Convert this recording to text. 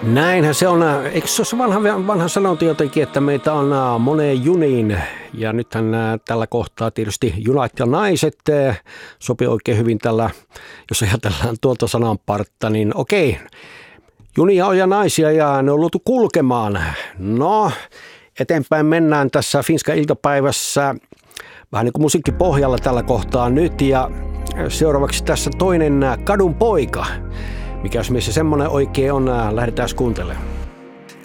Näinhän se on. Eikö se ole vanha sanonta jotenkin, että meitä on moneen juniin ja nythän tällä kohtaa tietysti junat ja naiset sopii oikein hyvin tällä, jos ajatellaan tuolta sananpartta, niin okei, junia on ja naisia ja ne on luotu kulkemaan. No, eteenpäin mennään tässä Finska iltapäivässä vähän niin kuin musiikkipohjalla tällä kohtaa nyt ja seuraavaksi tässä toinen kadun poika. Mikäs missä semmonen oikein on, lähdetään kuuntelemaan.